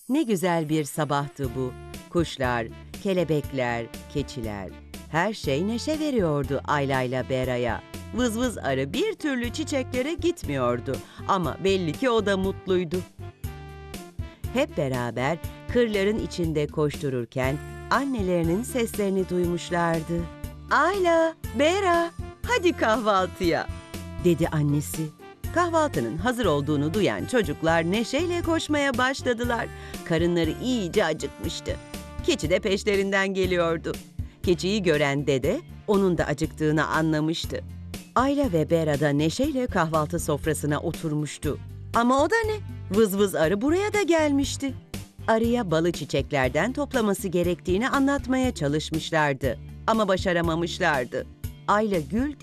Ne güzel bir sabahtı bu. Kuşlar, kelebekler, keçiler, her şey neşe veriyordu Ayla'yla Bera'ya. Vız vız arı bir türlü çiçeklere gitmiyordu ama belli ki o da mutluydu. Hep beraber kırların içinde koştururken annelerinin seslerini duymuşlardı. "Ayla, Bera, hadi kahvaltıya," dedi annesi. Kahvaltının hazır olduğunu duyan çocuklar neşeyle koşmaya başladılar. Karınları iyice acıkmıştı. Keçi de peşlerinden geliyordu. Keçiyi gören dede onun da acıktığını anlamıştı. Ayla ve Bera da neşeyle kahvaltı sofrasına oturmuştu. Ama o da ne? Vız vız arı buraya da gelmişti. Arıya balı çiçeklerden toplaması gerektiğini anlatmaya çalışmışlardı. Ama başaramamışlardı. Ayla gül